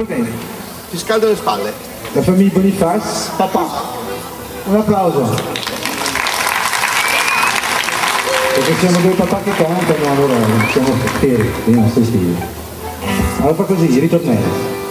Va bene. Ti scaldo le spalle. La famiglia Boniface. Papà. Un applauso. Perché siamo due papà che cantano, allora siamo feri, i nostri figli. Allora fa così, ritornello.